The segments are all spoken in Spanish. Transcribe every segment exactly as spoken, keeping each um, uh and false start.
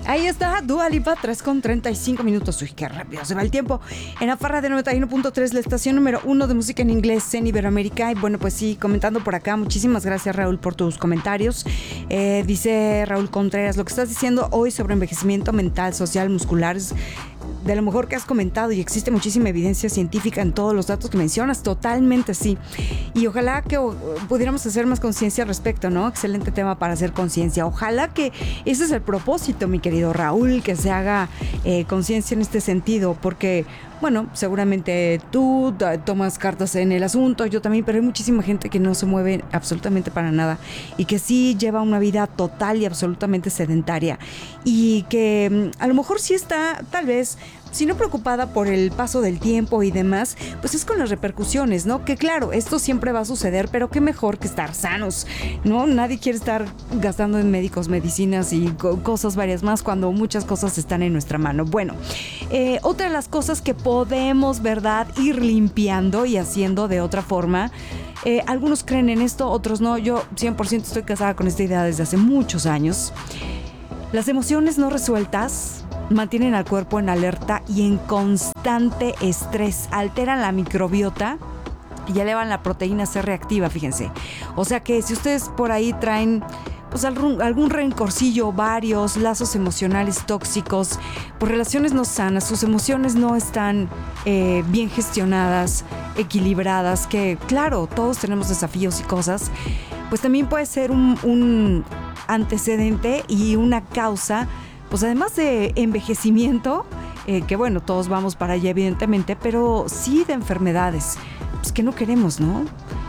Ahí está, Dua Lipa, tres con treinta y cinco minutos. Uy, qué rápido se va el tiempo. En la Farra de noventa y uno punto tres, la estación número uno de música en inglés en Iberoamérica. Y bueno, pues sí, comentando por acá. Muchísimas gracias, Raúl, por tus comentarios. Eh, dice Raúl Contreras, lo que estás diciendo hoy sobre envejecimiento mental, social, muscular, es de lo mejor que has comentado y existe muchísima evidencia científica en todos los datos que mencionas, totalmente sí. Y ojalá que o, pudiéramos hacer más conciencia al respecto, ¿no? Excelente tema para hacer conciencia. Ojalá que ese es el propósito, mi querido Raúl, que se haga eh, conciencia en este sentido, porque, bueno, seguramente tú tomas cartas en el asunto, yo también, pero hay muchísima gente que no se mueve absolutamente para nada y que sí lleva una vida total y absolutamente sedentaria y que a lo mejor sí está, tal vez, si no preocupada por el paso del tiempo y demás, pues es con las repercusiones, ¿no? Que claro, esto siempre va a suceder, pero qué mejor que estar sanos, ¿no? Nadie quiere estar gastando en médicos, medicinas y co- cosas varias más cuando muchas cosas están en nuestra mano. Bueno, eh, otra de las cosas que podemos, ¿verdad?, ir limpiando y haciendo de otra forma. Eh, algunos creen en esto, otros no. Yo cien por ciento estoy casada con esta idea desde hace muchos años. Las emociones no resueltas mantienen al cuerpo en alerta y en constante estrés, alteran la microbiota y elevan la proteína C reactiva, fíjense. O sea que si ustedes por ahí traen pues algún, algún rencorcillo, varios lazos emocionales tóxicos, por relaciones no sanas, sus emociones no están eh, bien gestionadas, equilibradas, que claro, todos tenemos desafíos y cosas, pues también puede ser un, un antecedente y una causa, pues además de envejecimiento, eh, que bueno, todos vamos para allá evidentemente, pero sí de enfermedades, pues que no queremos, ¿no?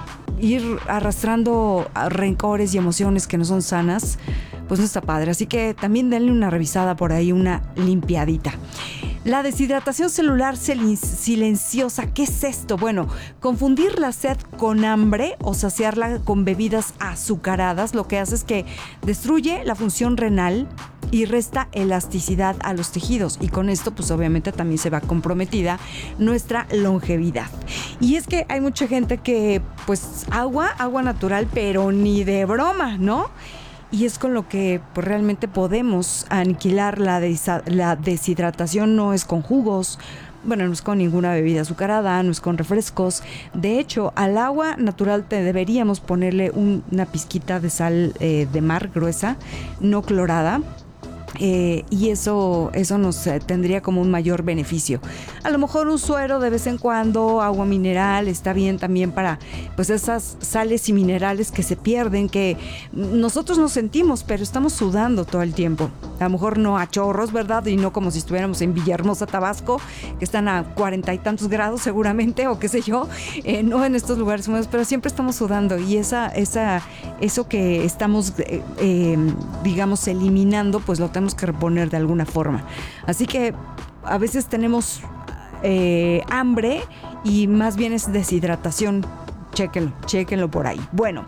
Ir arrastrando rencores y emociones que no son sanas, pues no está padre. Así que también denle una revisada por ahí, una limpiadita. La deshidratación celular silenciosa, ¿qué es esto? Bueno, confundir la sed con hambre o saciarla con bebidas azucaradas, lo que hace es que destruye la función renal y resta elasticidad a los tejidos, y con esto pues obviamente también se va comprometida nuestra longevidad. Y es que hay mucha gente que pues agua, agua natural, pero ni de broma, ¿no? Y es con lo que pues, realmente podemos aniquilar la, desa- la deshidratación. No es con jugos, bueno, no es con ninguna bebida azucarada, no es con refrescos. De hecho, al agua natural te deberíamos ponerle un, una pizquita de sal eh, de mar gruesa, no clorada. Eh, y eso, eso nos eh, tendría como un mayor beneficio. A lo mejor un suero de vez en cuando, agua mineral, está bien también para pues esas sales y minerales que se pierden, que nosotros no sentimos, pero estamos sudando todo el tiempo. A lo mejor no a chorros, ¿verdad? Y no como si estuviéramos en Villahermosa, Tabasco, que están a cuarenta y tantos grados seguramente, o qué sé yo, eh, no en estos lugares húmedos, pero siempre estamos sudando, y esa, esa, eso que estamos, eh, eh, digamos, eliminando, pues lo tenemos que reponer de alguna forma. Así que a veces tenemos eh, hambre y más bien es deshidratación. Chéquenlo, chéquenlo por ahí. Bueno,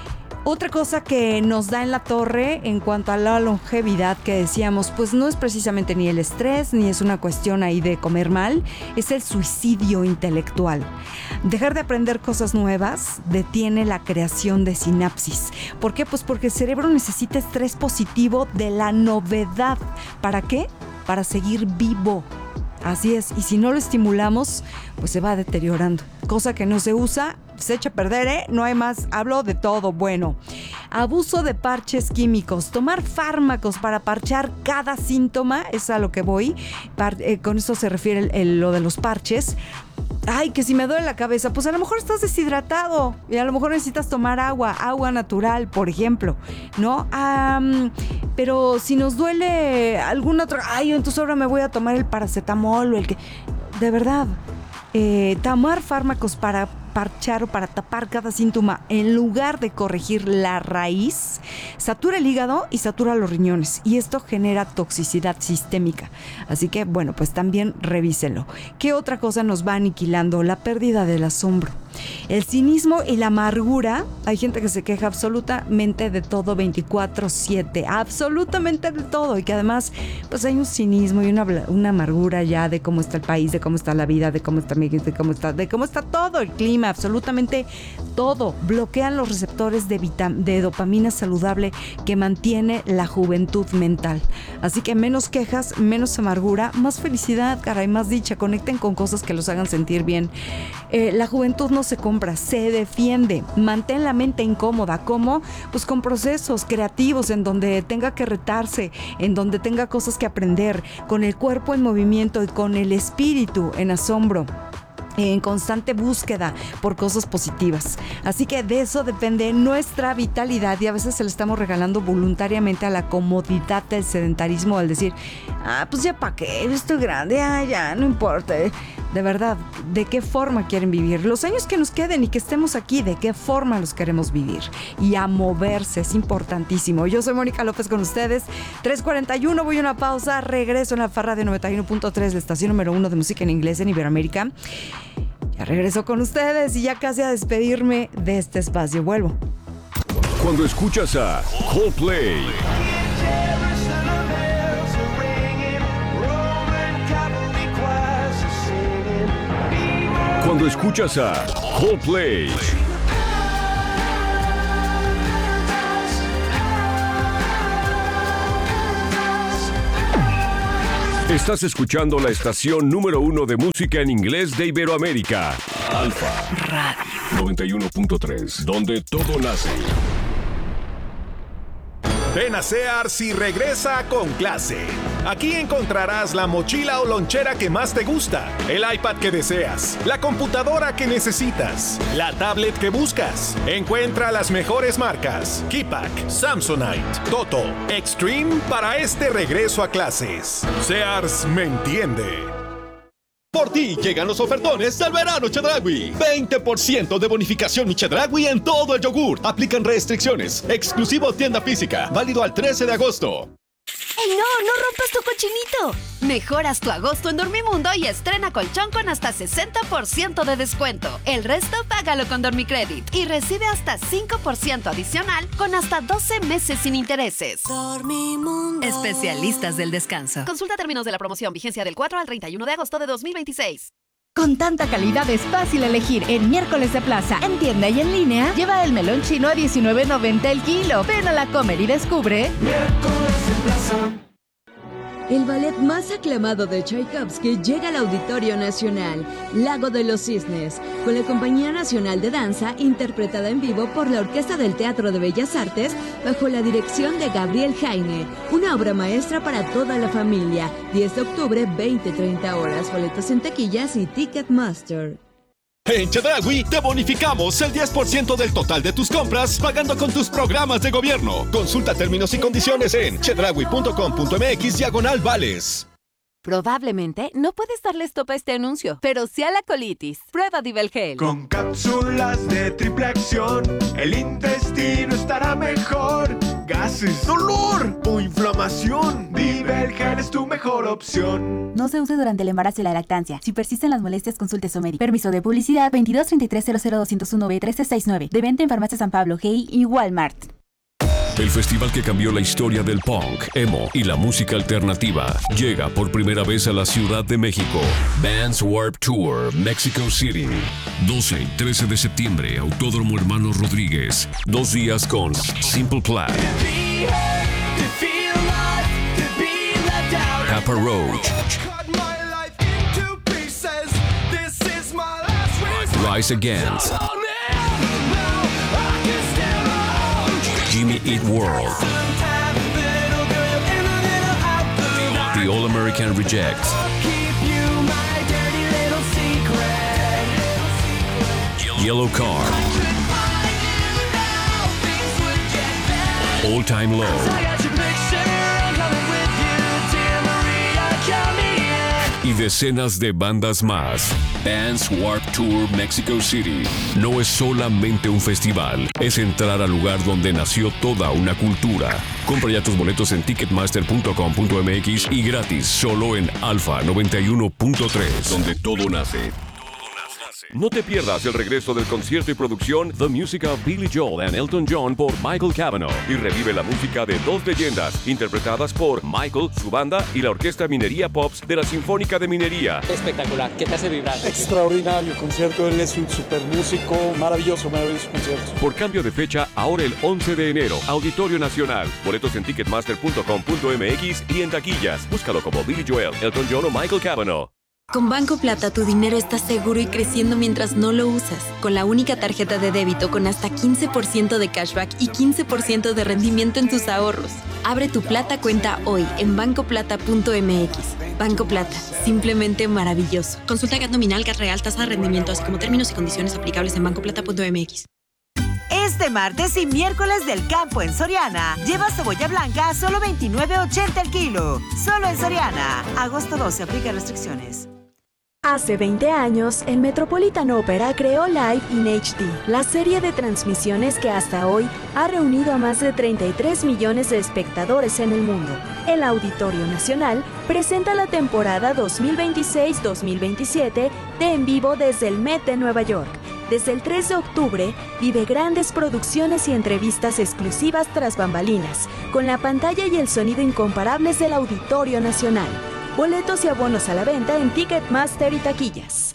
otra cosa que nos da en la torre en cuanto a la longevidad que decíamos, pues no es precisamente ni el estrés, ni es una cuestión ahí de comer mal, es el suicidio intelectual. Dejar de aprender cosas nuevas detiene la creación de sinapsis. ¿Por qué? Pues porque el cerebro necesita estrés positivo de la novedad. ¿Para qué? Para seguir vivo. Así es, y si no lo estimulamos, pues se va deteriorando. Cosa que no se usa, se echa a perder, ¿eh? No hay más, hablo de todo. Bueno, abuso de parches químicos, tomar fármacos para parchar cada síntoma, es a lo que voy. Par- eh, con eso se refiere el, el, lo de los parches. Ay, que si me duele la cabeza, pues a lo mejor estás deshidratado y a lo mejor necesitas tomar agua, agua natural, por ejemplo, ¿no? Um, pero si nos duele algún otro, ay, entonces ahora me voy a tomar el paracetamol o el que... De verdad, eh, tomar fármacos para parchar o para tapar cada síntoma en lugar de corregir la raíz, satura el hígado y satura los riñones, y esto genera toxicidad sistémica. Así que, bueno, pues también revísenlo. ¿Qué otra cosa nos va aniquilando? La pérdida del asombro. El cinismo y la amargura. Hay gente que se queja absolutamente de todo veinticuatro siete, absolutamente de todo, y que además pues hay un cinismo y una, una amargura ya de cómo está el país, de cómo está la vida, de cómo está México, de cómo está, de cómo está todo el clima, enzima, absolutamente todo. Bloquean los receptores de, vitam- de dopamina saludable que mantiene la juventud mental. Así que menos quejas, menos amargura, más felicidad, caray, más dicha. Conecten con cosas que los hagan sentir bien. Eh, la juventud no se compra, se defiende. Mantén la mente incómoda. ¿Cómo? Pues con procesos creativos en donde tenga que retarse, en donde tenga cosas que aprender, con el cuerpo en movimiento y con el espíritu en asombro, en constante búsqueda por cosas positivas. Así que de eso depende nuestra vitalidad, y a veces se le estamos regalando voluntariamente a la comodidad del sedentarismo, al decir, ah, pues ya para qué, yo estoy grande, ah, ya, no importa. De verdad, ¿de qué forma quieren vivir? Los años que nos queden y que estemos aquí, ¿de qué forma los queremos vivir? Y a moverse, es importantísimo. Yo soy Mónica López con ustedes, tres cuarenta y uno, voy a una pausa, regreso en la Farra de noventa y uno punto tres, la estación número uno de música en inglés en Iberoamérica. Ya regreso con ustedes y ya casi a despedirme de este espacio. Vuelvo. Cuando escuchas a Coldplay, cuando escuchas a Coldplay, estás escuchando la estación número uno de música en inglés de Iberoamérica, Alfa Radio noventa y uno punto tres, donde todo nace. Ven a Sears y regresa con clase. Aquí encontrarás la mochila o lonchera que más te gusta, el iPad que deseas, la computadora que necesitas, la tablet que buscas. Encuentra las mejores marcas: Keypack, Samsonite, Toto, Extreme para este regreso a clases. Sears me entiende. Por ti llegan los ofertones del verano Chedraui. veinte por ciento de bonificación Chedraui en todo el yogur. Aplican restricciones. Exclusivo tienda física. Válido al trece de agosto. ¡Ey, no! ¡No rompas tu cochinito! Mejoras tu agosto en Dormimundo y estrena colchón con hasta sesenta por ciento de descuento. El resto págalo con Dormicredit y recibe hasta cinco por ciento adicional con hasta doce meses sin intereses. Dormimundo. Especialistas del descanso. Consulta términos de la promoción. Vigencia del cuatro al treinta y uno de agosto de dos mil veintiséis. Con tanta calidad es fácil elegir en Miércoles de Plaza. En tienda y en línea, lleva el melón chino a diecinueve noventa el kilo. Ven a la Comer y descubre Miércoles de Plaza. El ballet más aclamado de Tchaikovsky llega al Auditorio Nacional, Lago de los Cisnes, con la Compañía Nacional de Danza, interpretada en vivo por la Orquesta del Teatro de Bellas Artes, bajo la dirección de Gabriel Jaime. Una obra maestra para toda la familia. diez de octubre, veinte treinta horas. Boletos en taquillas y Ticketmaster. En Chedraui te bonificamos el diez por ciento del total de tus compras pagando con tus programas de gobierno. Consulta términos y condiciones en chedraui punto com punto m x diagonal vales. Probablemente no puedes darle stop a este anuncio, pero sí a la colitis. Prueba Divelgel. Con cápsulas de triple acción, el intestino estará mejor. Gases, dolor o inflamación, Divelgel es tu mejor opción. No se use durante el embarazo y la lactancia. Si persisten las molestias, consulte a su médico. Permiso de publicidad veintidós treinta y tres cero cero doscientos uno B trece sesenta y nueve. De venta en Farmacia San Pablo, G I y Walmart. El festival que cambió la historia del punk, emo y la música alternativa llega por primera vez a la Ciudad de México. Vans Warped Tour, Mexico City. doce y trece de septiembre, Autódromo Hermanos Rodríguez. Dos días con Simple Plan, Papa Roach, Rise Against, Jimmy Eat World, The All American Rejects, Yellow Card, All Time Low y decenas de bandas más. Vans Warped Tour Mexico City no es solamente un festival, es entrar al lugar donde nació toda una cultura. Compra ya tus boletos en ticketmaster punto com punto m x y gratis solo en Alfa noventa y uno punto tres, donde todo nace. No te pierdas el regreso del concierto y producción The Music of Billy Joel and Elton John por Michael Cavanaugh y revive la música de dos leyendas interpretadas por Michael, su banda y la Orquesta Minería Pops de la Sinfónica de Minería. Espectacular, ¿qué te hace vibrar? Extraordinario concierto, él es un super músico, maravilloso, maravilloso concierto. Por cambio de fecha, ahora el once de enero, Auditorio Nacional. Boletos en ticketmaster punto com punto m x y en taquillas. Búscalo como Billy Joel, Elton John o Michael Cavanaugh. Con Banco Plata tu dinero está seguro y creciendo mientras no lo usas. Con la única tarjeta de débito con hasta quince por ciento de cashback y quince por ciento de rendimiento en tus ahorros. Abre tu Plata cuenta hoy en banco plata punto m x. Banco Plata, simplemente maravilloso. Consulta G A T nominal, G A T real, tasa de rendimiento, así como términos y condiciones aplicables en banco plata punto m x. Este martes y miércoles del campo en Soriana, lleva cebolla blanca a solo veintinueve ochenta el kilo. Solo en Soriana. Agosto doce, aplica restricciones. Hace veinte años, el Metropolitan Opera creó Live in H D, la serie de transmisiones que hasta hoy ha reunido a más de treinta y tres millones de espectadores en el mundo. El Auditorio Nacional presenta la temporada dos mil veintiséis dos mil veintisiete de En Vivo desde el Met de Nueva York. Desde el tres de octubre, vive grandes producciones y entrevistas exclusivas tras bambalinas, con la pantalla y el sonido incomparables del Auditorio Nacional. Boletos y abonos a la venta en Ticketmaster y taquillas.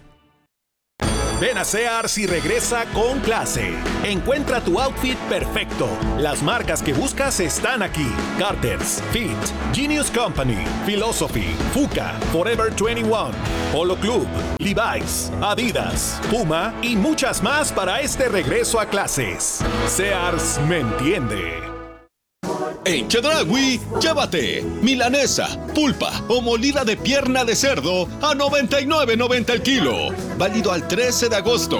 Ven a Sears y regresa con clase. Encuentra tu outfit perfecto. Las marcas que buscas están aquí. Carter's, Fit, Genius Company, Philosophy, Fuka, Forever veintiuno, Polo Club, Levi's, Adidas, Puma y muchas más para este regreso a clases. Sears me entiende. En Chedraui, llévate milanesa, pulpa o molida de pierna de cerdo a noventa y nueve noventa el kilo. Válido al trece de agosto.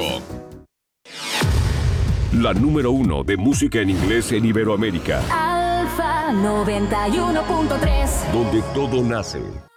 La número uno de música en inglés en Iberoamérica. Alfa noventa y uno punto tres. Donde todo nace.